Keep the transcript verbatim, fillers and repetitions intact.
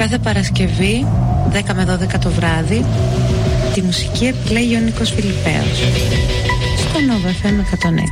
Κάθε Παρασκευή δέκα με δώδεκα το βράδυ τη μουσική επιλέγει ο Νίκος Φιλιππέος στο Nova εφ εμ εκατόν έξι.